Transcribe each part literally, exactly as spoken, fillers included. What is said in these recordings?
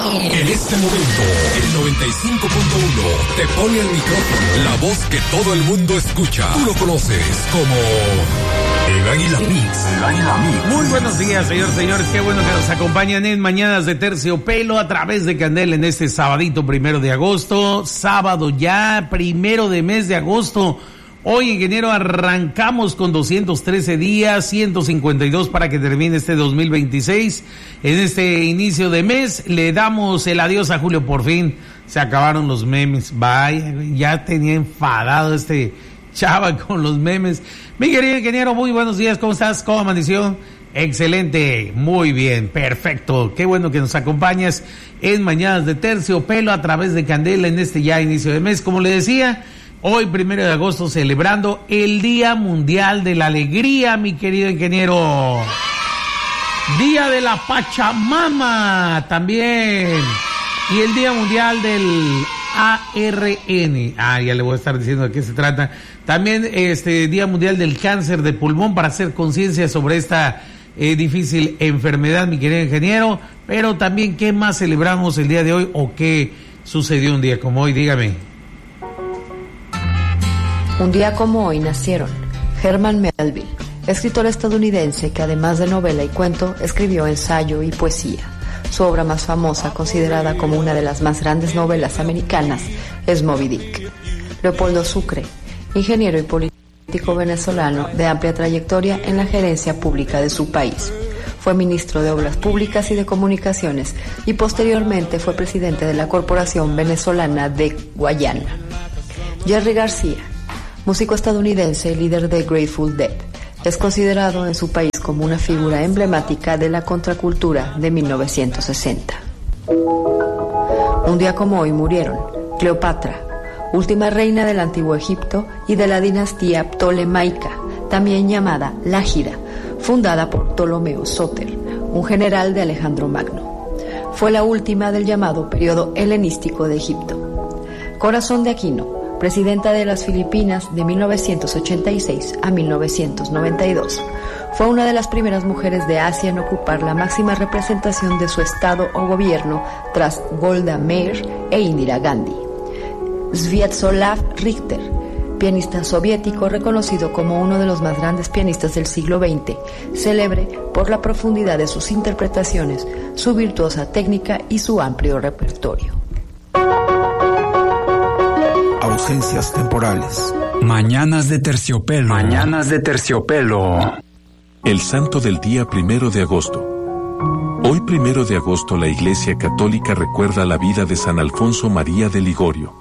En este momento, el noventa y cinco punto uno te pone el micrófono, la voz que todo el mundo escucha. Tú lo conoces como el Águila Mix. El Águila Mix. Muy buenos días, señores, señores. Qué bueno que nos acompañan en Mañanas de Terciopelo a través de Candela en este sabadito primero de agosto. Sábado ya, primero de mes de agosto. Hoy, ingeniero, arrancamos con doscientos trece días, ciento cincuenta y dos para que termine este dos mil veintiséis. En este inicio de mes le damos el adiós a Julio por fin. Se acabaron los memes. Vaya, ya tenía enfadado este chava con los memes. Mi querido ingeniero, muy buenos días. ¿Cómo estás? ¿Cómo amaneció? Excelente, muy bien, perfecto. Qué bueno que nos acompañas en Mañanas de Terciopelo a través de Candela en este ya inicio de mes. Como le decía, hoy, primero de agosto, celebrando el Día Mundial de la Alegría, mi querido ingeniero. Día de la Pachamama también. Y el Día Mundial del A R N. Ah, ya le voy a estar diciendo de qué se trata. También este Día Mundial del Cáncer de Pulmón para hacer conciencia sobre esta eh, difícil enfermedad, mi querido ingeniero. Pero también, ¿qué más celebramos el día de hoy o qué sucedió un día como hoy? Dígame. Un día como hoy nacieron Herman Melville, escritor estadounidense que además de novela y cuento, escribió ensayo y poesía. Su obra más famosa, considerada como una de las más grandes novelas americanas, es Moby Dick. Leopoldo Sucre, ingeniero y político venezolano de amplia trayectoria en la gerencia pública de su país. Fue ministro de Obras Públicas y de Comunicaciones y posteriormente fue presidente de la Corporación Venezolana de Guayana. Jerry García, músico estadounidense y líder de Grateful Dead, es considerado en su país como una figura emblemática de la contracultura de mil novecientos sesenta. Un día como hoy murieron Cleopatra, última reina del antiguo Egipto y de la dinastía ptolemaica, también llamada Lágira, fundada por Ptolomeo Sóter, un general de Alejandro Magno. Fue la última del llamado periodo helenístico de Egipto. Corazón de Aquino, presidenta de las Filipinas de mil novecientos ochenta y seis a mil novecientos noventa y dos. Fue una de las primeras mujeres de Asia en ocupar la máxima representación de su estado o gobierno tras Golda Meir e Indira Gandhi. Sviatoslav Richter, pianista soviético reconocido como uno de los más grandes pianistas del siglo veinte, célebre por la profundidad de sus interpretaciones, su virtuosa técnica y su amplio repertorio. Ausencias temporales. Mañanas de Terciopelo. Mañanas de Terciopelo. El santo del día primero de agosto. Hoy primero de agosto la Iglesia Católica recuerda la vida de San Alfonso María de Ligorio.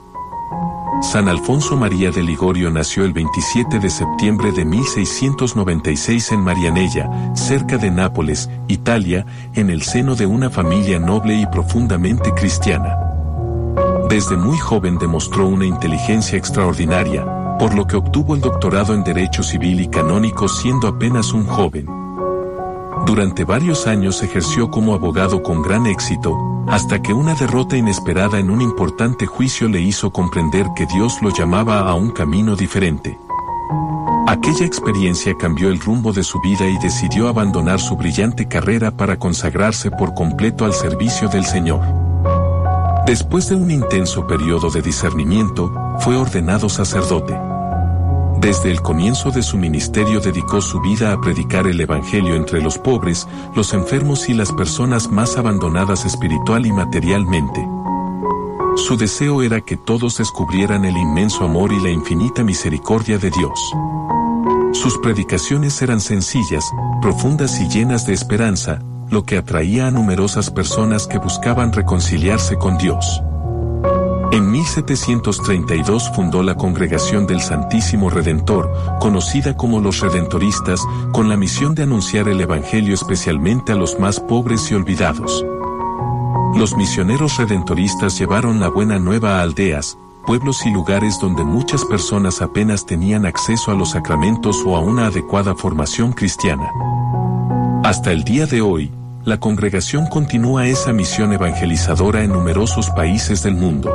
San Alfonso María de Ligorio nació el veintisiete de septiembre de mil seiscientos noventa y seis en Marianella, cerca de Nápoles, Italia, en el seno de una familia noble y profundamente cristiana. Desde muy joven demostró una inteligencia extraordinaria, por lo que obtuvo el doctorado en Derecho Civil y Canónico siendo apenas un joven. Durante varios años ejerció como abogado con gran éxito, hasta que una derrota inesperada en un importante juicio le hizo comprender que Dios lo llamaba a un camino diferente. Aquella experiencia cambió el rumbo de su vida y decidió abandonar su brillante carrera para consagrarse por completo al servicio del Señor. Después de un intenso periodo de discernimiento, fue ordenado sacerdote. Desde el comienzo de su ministerio dedicó su vida a predicar el Evangelio entre los pobres, los enfermos y las personas más abandonadas espiritual y materialmente. Su deseo era que todos descubrieran el inmenso amor y la infinita misericordia de Dios. Sus predicaciones eran sencillas, profundas y llenas de esperanza, lo que atraía a numerosas personas que buscaban reconciliarse con Dios. En mil setecientos treinta y dos fundó la Congregación del Santísimo Redentor, conocida como los Redentoristas, con la misión de anunciar el Evangelio especialmente a los más pobres y olvidados. Los misioneros redentoristas llevaron la buena nueva a aldeas, pueblos y lugares donde muchas personas apenas tenían acceso a los sacramentos o a una adecuada formación cristiana. Hasta el día de hoy, la congregación continúa esa misión evangelizadora en numerosos países del mundo.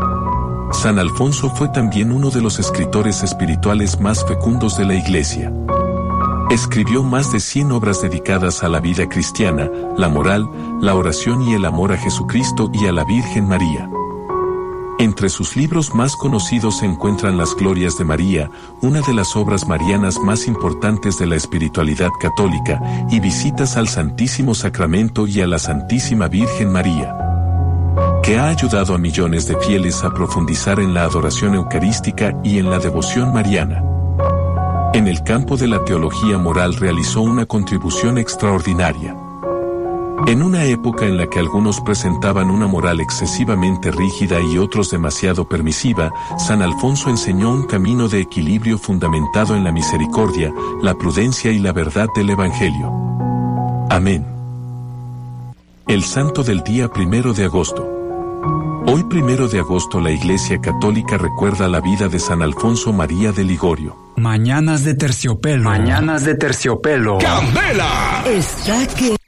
San Alfonso fue también uno de los escritores espirituales más fecundos de la Iglesia. Escribió más de cien obras dedicadas a la vida cristiana, la moral, la oración y el amor a Jesucristo y a la Virgen María. Entre sus libros más conocidos se encuentran Las Glorias de María, una de las obras marianas más importantes de la espiritualidad católica, y Visitas al Santísimo Sacramento y a la Santísima Virgen María, que ha ayudado a millones de fieles a profundizar en la adoración eucarística y en la devoción mariana. En el campo de la teología moral realizó una contribución extraordinaria. En una época en la que algunos presentaban una moral excesivamente rígida y otros demasiado permisiva, San Alfonso enseñó un camino de equilibrio fundamentado en la misericordia, la prudencia y la verdad del Evangelio. Amén. El santo del día primero de agosto. Hoy primero de agosto la Iglesia Católica recuerda la vida de San Alfonso María de Ligorio. Mañanas de terciopelo. Mañanas de terciopelo. ¡Candela! Está que